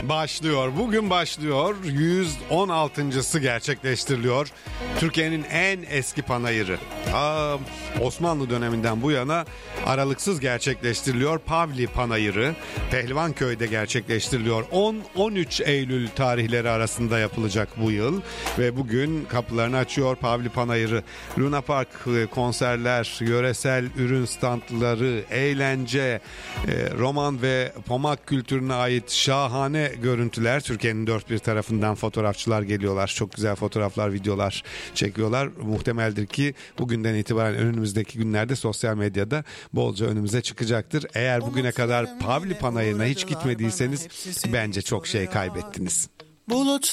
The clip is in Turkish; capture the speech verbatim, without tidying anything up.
Başlıyor. Bugün başlıyor. yüz on altıncısı gerçekleştiriliyor. Türkiye'nin en eski panayırı. Aa, Osmanlı döneminden bu yana aralıksız gerçekleştiriliyor. Pavli Panayırı Pehlivanköy'de gerçekleştiriliyor. on on üç Eylül tarihleri arasında yapılacak bu yıl ve bugün kapılarını açıyor Pavli Panayırı. Luna Park konserler, yöresel ürün standları, eğlence, roman ve pomak kültürüne ait şahane görüntüler. Türkiye'nin dört bir tarafından fotoğrafçılar geliyorlar. Çok güzel fotoğraflar, videolar çekiyorlar. Muhtemeldir ki bugünden itibaren önümüzdeki günlerde sosyal medyada bolca önümüze çıkacaktır. Eğer bugüne kadar Pavli Panayırı'na hiç gitmediyseniz bence çok şey kaybettiniz.